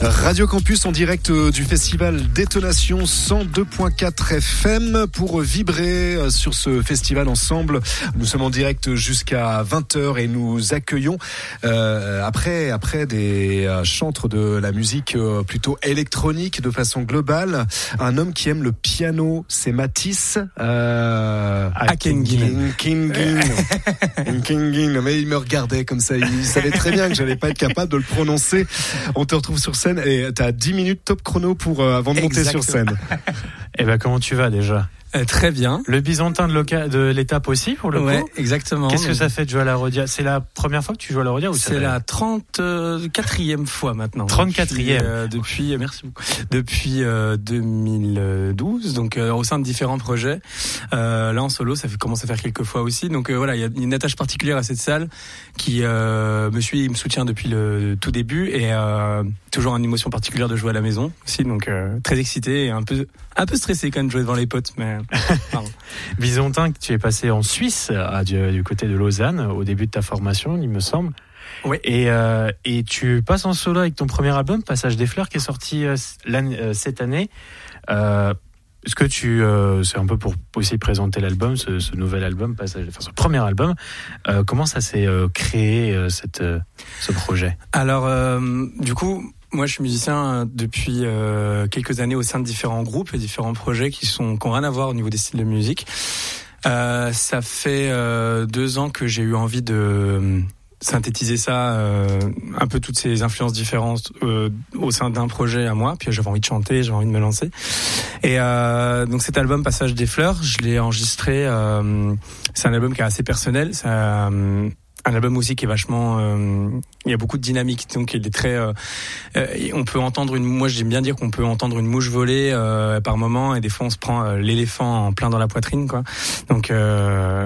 Radio Campus en direct du festival Détonation 102.4 FM pour vibrer sur ce festival ensemble. Nous sommes en direct jusqu'à 20h et nous accueillons après des chantres de la musique plutôt électronique de façon globale, un homme qui aime le piano, c'est Mathis Akengin. Mais il me regardait comme ça, il savait très bien que j'allais pas être capable de le prononcer. On te retrouve sur scène et t'as 10 minutes top chrono pour avant de monter sur scène. Eh ben, comment tu vas déjà ? Très bien. Le Bisontin de l'étape aussi, pour le coup. Ouais, exactement. Qu'est-ce que ça fait de jouer à la Rodia ? C'est la première fois que tu joues à la Rodia ou c'est la 34e fois maintenant. 34e. Merci beaucoup. Depuis 2012, donc au sein de différents projets. Là en solo, ça commence à faire quelques fois aussi. Donc voilà, il y a une attache particulière à cette salle qui me soutient depuis le tout début et toujours une émotion particulière de jouer à la maison aussi. Donc très excité et un peu stressé quand même de jouer devant les potes, mais Bisontin, tu es passé en Suisse, du côté de Lausanne, au début de ta formation, il me semble. Ouais. Et tu passes en solo avec ton premier album, Passage des Fleurs, qui est sorti cette année. Est-ce que c'est un peu pour aussi présenter l'album, ce nouvel album, ce premier album. Comment ça s'est créé, ce projet ? Alors, du coup, moi, je suis musicien depuis quelques années au sein de différents groupes et différents projets qui ont rien à voir au niveau des styles de musique. Ça fait 2 ans que j'ai eu envie de synthétiser ça, un peu toutes ces influences différentes au sein d'un projet à moi. Puis j'avais envie de chanter, j'avais envie de me lancer. Et donc cet album Passage des Fleurs, je l'ai enregistré. C'est un album qui est assez personnel. Un album aussi qui est vachement, il y a beaucoup de dynamique, donc il est très, on peut entendre moi j'aime bien dire qu'on peut entendre une mouche voler par moment, et des fois on se prend l'éléphant en plein dans la poitrine, quoi. Donc